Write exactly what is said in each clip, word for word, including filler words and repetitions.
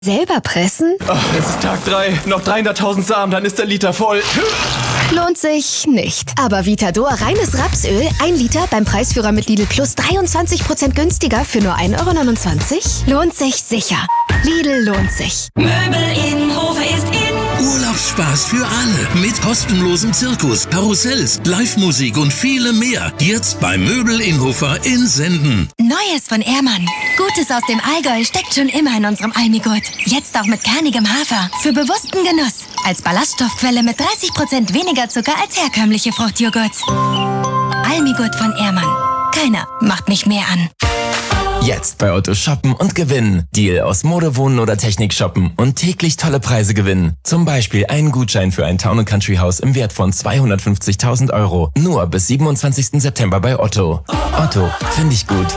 Selber pressen? Oh, es ist Tag drei, noch dreihunderttausend Samen, dann ist der Liter voll. Lohnt sich nicht. Aber Vitador reines Rapsöl, ein Liter beim Preisführer mit Lidl Plus dreiundzwanzig Prozent günstiger für nur ein Euro neunundzwanzig? Lohnt sich sicher. Lidl lohnt sich. Möbel in Hofe ist in. Urlaubsspaß für alle mit kostenlosem Zirkus, Karussells, Live-Musik und viele mehr. Jetzt bei Möbel Inhofer in Senden. Neues von Ehrmann. Gutes aus dem Allgäu steckt schon immer in unserem Almigurt. Jetzt auch mit kernigem Hafer. Für bewussten Genuss. Als Ballaststoffquelle mit dreißig Prozent weniger Zucker als herkömmliche Fruchtjoghurts. Almigurt von Ehrmann. Keiner macht mich mehr an. Jetzt bei Otto shoppen und gewinnen. Deal aus Mode, Wohnen oder Technik shoppen und täglich tolle Preise gewinnen. Zum Beispiel einen Gutschein für ein Town and Country Haus im Wert von zweihundertfünfzigtausend Euro. Nur bis siebenundzwanzigsten September bei Otto. Otto, finde ich gut.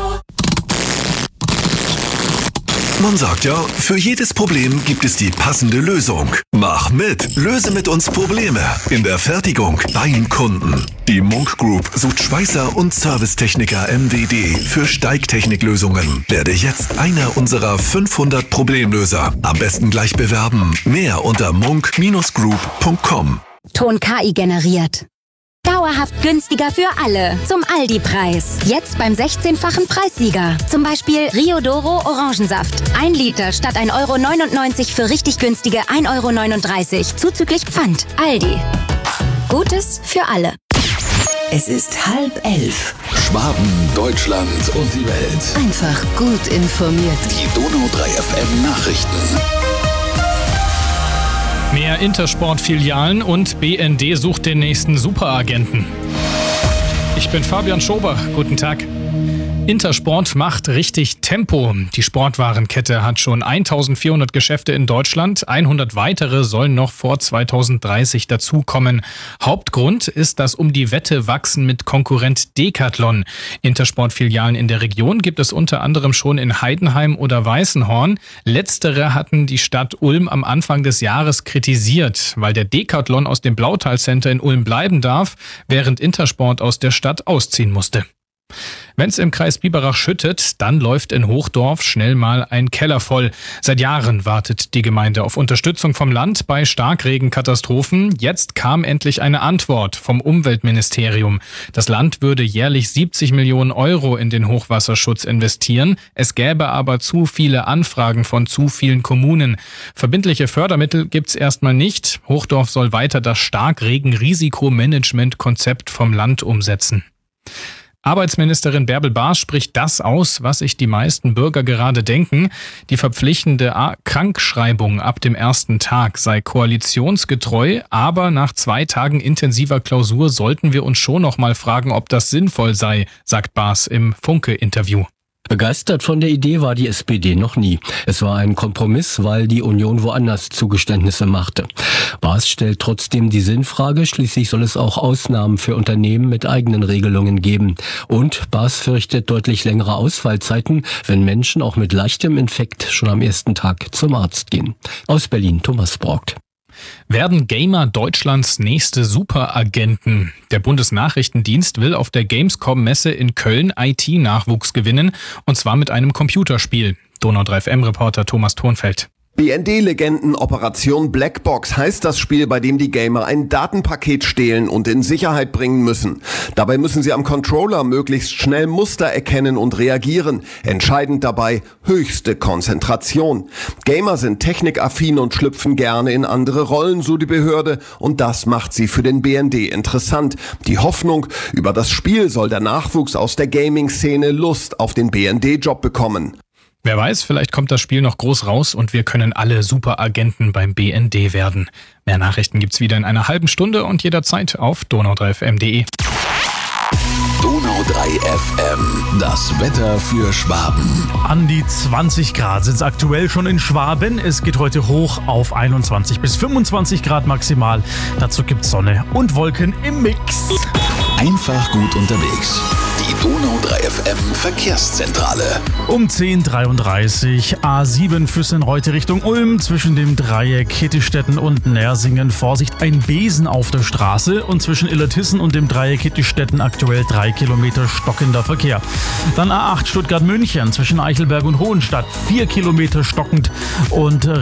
Man sagt ja, für jedes Problem gibt es die passende Lösung. Mach mit, löse mit uns Probleme in der Fertigung beim Kunden. Die Munk Group sucht Schweißer und Servicetechniker M W D für Steigtechniklösungen. Werde jetzt einer unserer fünfhundert Problemlöser. Am besten gleich bewerben. Mehr unter munk Bindestrich group Punkt com. Ton K I generiert. Dauerhaft günstiger für alle. Zum Aldi-Preis. Jetzt beim sechzehnfachen Preissieger. Zum Beispiel Rio Doro Orangensaft. Ein Liter statt ein Euro neunundneunzig für richtig günstige ein Euro neununddreißig. Zuzüglich Pfand. Aldi. Gutes für alle. Es ist halb elf. Schwaben, Deutschland und die Welt. Einfach gut informiert. Die Donau drei F M Nachrichten. Mehr Intersport-Filialen und B N D sucht den nächsten Superagenten. Ich bin Fabian Schober. Guten Tag. Intersport macht richtig Tempo. Die Sportwarenkette hat schon eintausendvierhundert Geschäfte in Deutschland. hundert weitere sollen noch vor zweitausenddreißig dazukommen. Hauptgrund ist das um die Wette wachsen mit Konkurrent Decathlon. Intersport-Filialen in der Region gibt es unter anderem schon in Heidenheim oder Weißenhorn. Letztere hatten die Stadt Ulm am Anfang des Jahres kritisiert, weil der Decathlon aus dem Blautal Center in Ulm bleiben darf, während Intersport aus der Stadt ausziehen musste. Wenn es im Kreis Biberach schüttet, dann läuft in Hochdorf schnell mal ein Keller voll. Seit Jahren wartet die Gemeinde auf Unterstützung vom Land bei Starkregenkatastrophen. Jetzt kam endlich eine Antwort vom Umweltministerium. Das Land würde jährlich siebzig Millionen Euro in den Hochwasserschutz investieren. Es gäbe aber zu viele Anfragen von zu vielen Kommunen. Verbindliche Fördermittel gibt's erstmal nicht. Hochdorf soll weiter das Starkregen-Risikomanagement-Konzept vom Land umsetzen. Arbeitsministerin Bärbel Baas spricht das aus, was sich die meisten Bürger gerade denken. Die verpflichtende Krankschreibung ab dem ersten Tag sei koalitionsgetreu, aber nach zwei Tagen intensiver Klausur sollten wir uns schon noch mal fragen, ob das sinnvoll sei, sagt Baas im Funke-Interview. Begeistert von der Idee war die S P D noch nie. Es war ein Kompromiss, weil die Union woanders Zugeständnisse machte. Baas stellt trotzdem die Sinnfrage, schließlich soll es auch Ausnahmen für Unternehmen mit eigenen Regelungen geben. Und Baas fürchtet deutlich längere Ausfallzeiten, wenn Menschen auch mit leichtem Infekt schon am ersten Tag zum Arzt gehen. Aus Berlin, Thomas Braugt. Werden Gamer Deutschlands nächste Superagenten? Der Bundesnachrichtendienst will auf der Gamescom-Messe in Köln I T-Nachwuchs gewinnen, und zwar mit einem Computerspiel. Donau drei F M-Reporter Thomas Thornfeld. B N D-Legenden Operation Blackbox heißt das Spiel, bei dem die Gamer ein Datenpaket stehlen und in Sicherheit bringen müssen. Dabei müssen sie am Controller möglichst schnell Muster erkennen und reagieren. Entscheidend dabei höchste Konzentration. Gamer sind technikaffin und schlüpfen gerne in andere Rollen, so die Behörde, und das macht sie für den B N D interessant. Die Hoffnung, über das Spiel soll der Nachwuchs aus der Gaming-Szene Lust auf den B N D-Job bekommen. Wer weiß, vielleicht kommt das Spiel noch groß raus und wir können alle Superagenten beim B N D werden. Mehr Nachrichten gibt's wieder in einer halben Stunde und jederzeit auf donau drei F M punkt de. Donau drei F M, das Wetter für Schwaben. An die zwanzig Grad sind es aktuell schon in Schwaben. Es geht heute hoch auf einundzwanzig bis fünfundzwanzig Grad maximal. Dazu gibt's Sonne und Wolken im Mix. Einfach gut unterwegs. Die Donau drei F M Verkehrszentrale. Um zehn Uhr dreiunddreißig A sieben Füssenreute Richtung Ulm zwischen dem Dreieck Hittistetten und Nersingen. Vorsicht, ein Besen auf der Straße und zwischen Illertissen und dem Dreieck Hittistetten aktuell drei Kilometer stockender Verkehr. Dann A acht Stuttgart-München zwischen Eichelberg und Hohenstadt vier Kilometer stockend und